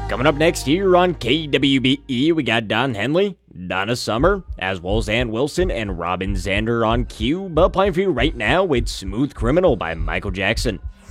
Coming up next here on KWBE, we got Don Henley, Donna Summer, as well as Ann Wilson and Robin Zander on cue, but playing for you right now, it's Smooth Criminal by Michael Jackson.